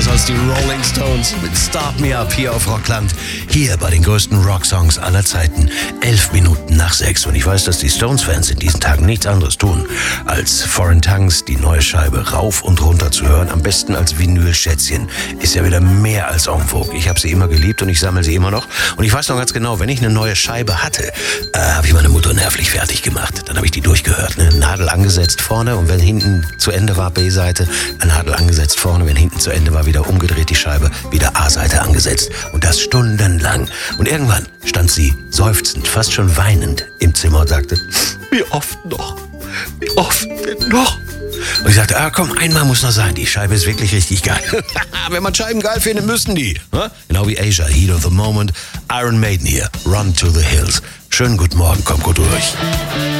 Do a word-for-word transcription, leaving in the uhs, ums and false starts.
anders als die Rolling Stones mit Start Me Up hier auf Rockland. Hier bei den größten Rocksongs aller Zeiten. Elf Minuten nach sechs. Und ich weiß, dass die Stones-Fans in diesen Tagen nichts anderes tun, als Foreign Tongues, die neue Scheibe, rauf und runter zu hören. Am besten als Vinyl-Schätzchen. Ist ja wieder mehr als en vogue. Ich habe sie immer geliebt und ich sammle sie immer noch. Und ich weiß noch ganz genau, wenn ich eine neue Scheibe hatte, äh, habe ich meine Mutter nervlich fertig gemacht. Dann habe ich die durchgehört. Ne? Nadel angesetzt vorne und wenn hinten zu Ende war, B-Seite, eine Nadel angesetzt vorne, wenn hinten zu Ende war, wieder umgedreht die Scheibe, wieder A-Seite angesetzt. Und das stundenlang. Und irgendwann stand sie seufzend, fast schon weinend im Zimmer und sagte, wie oft noch? Wie oft denn noch? Und ich sagte, ah komm, einmal muss noch sein, die Scheibe ist wirklich richtig geil. Wenn man Scheiben geil findet, müssen die. Ne? Genau wie Asia, Heat of the Moment, Iron Maiden hier, Run to the Hills. Schönen guten Morgen, kommt gut durch.